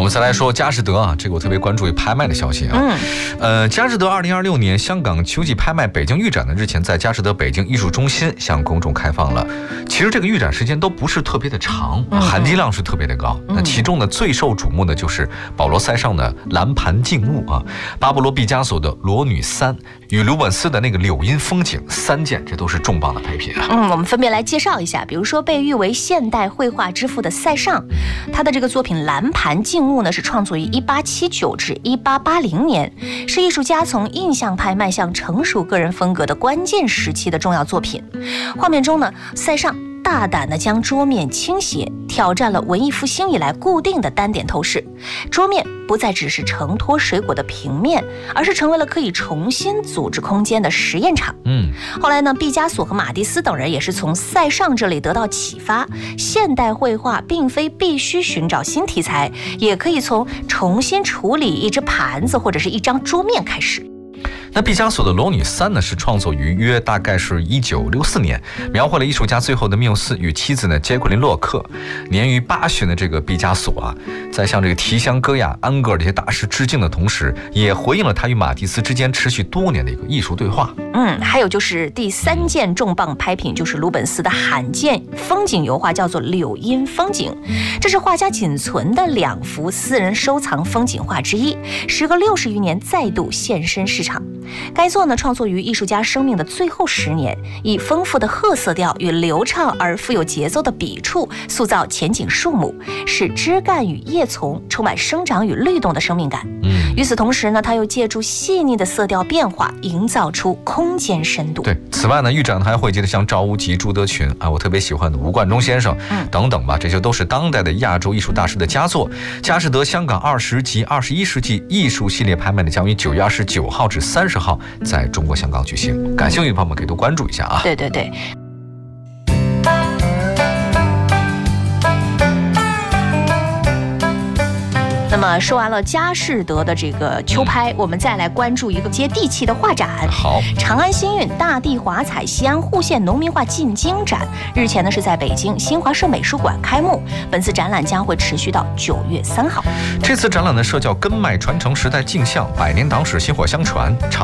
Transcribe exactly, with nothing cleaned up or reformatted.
我们再来说佳士得啊，这个我特别关注于拍卖的消息啊。嗯，呃，佳士得二零二六年香港秋季拍卖北京预展呢，日前在佳士得北京艺术中心向公众开放了。其实这个预展时间都不是特别的长，含金量是特别的高。嗯、那其中呢，最受瞩目的就是保罗塞尚的蓝盘静物啊，巴勃罗毕加索的《裸女三》与鲁本斯的那个柳荫风景三件，这都是重磅的拍品啊。 嗯，我们分别来介绍一下，比如说被誉为现代绘画之父的塞尚，他的这个作品《蓝盘静物》呢，是创作于一八七九至一八八零年，是艺术家从印象派迈向成熟个人风格的关键时期的重要作品。画面中呢，塞尚大胆地将桌面倾斜，挑战了文艺复兴以来固定的单点透视。桌面不再只是承托水果的平面，而是成为了可以重新组织空间的实验场。嗯，后来呢，毕加索和马蒂斯等人也是从塞尚这里得到启发，现代绘画并非必须寻找新题材，也可以从重新处理一只盘子或者是一张桌面开始。 那毕加索的《裸女三》呢，是创作于约大概是一九六四年，描绘了艺术家最后的缪斯与妻子呢杰奎琳洛克。年逾八旬的这个毕加索啊，在向这个提香、戈雅、安格尔这些大师致敬的同时，也回应了他与马蒂斯之间持续多年的一个艺术对话。 嗯，还有就是第三件重磅拍品，就是鲁本斯的罕见风景油画，叫做《柳荫风景》。这是画家仅存的两幅私人收藏风景画之一，时隔六十余年再度现身市场。该作呢，创作于艺术家生命的最后十年，以丰富的褐色调与流畅而富有节奏的笔触，塑造前景树木，使枝干与叶丛充满生长与律动的生命感。嗯，与此同时呢，他又借助细腻的色调变化，营造出空间深度。 对，此外呢，预展还汇集了像赵无极、朱德群啊，我特别喜欢的吴冠中先生、嗯、等等吧，这些都是当代的亚洲艺术大师的佳作。佳士得香港二十及二十一世纪艺术系列拍卖呢，将于九月二十九号至三十号在中国香港举行，感兴趣的朋友们可以多关注一下啊。 对对对。那么说完了佳士得的这个秋拍、嗯、我们再来关注一个接地气的画展。 好， 长安新韵大地华彩西安户县农民画进京展，日前呢是在北京新华社美术馆开幕，本次展览将会持续到九月三号。 这次展览的社叫根脉传承时代镜像，百年党史薪火相传。